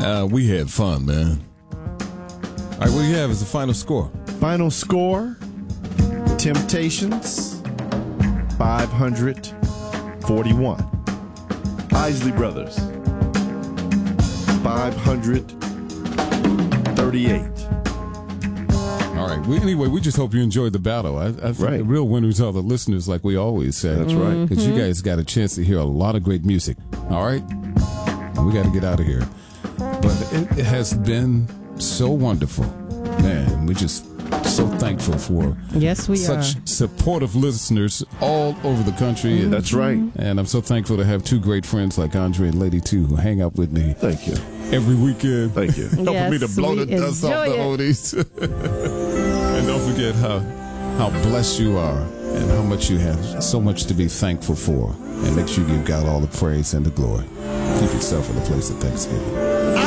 We had fun, man. All right, what do you have as the final score? Final score, Temptations, 541. Isley Brothers, 538. All right. Anyway, we just hope you enjoyed the battle. I think the real winners are the listeners, like we always say. That's right. Because you guys got a chance to hear a lot of great music. All right? We got to get out of here. But it has been so wonderful. Man, we're just so thankful for such supportive listeners all over the country. And, that's right. And I'm so thankful to have two great friends like Andre and Lady 2 who hang out with me. Thank you. Every weekend. Thank you. Helping me to blow the dust off the oldies. And don't forget how blessed you are and how much you have, so much to be thankful for. And make sure you give God all the praise and the glory. Keep yourself in a place of thanksgiving.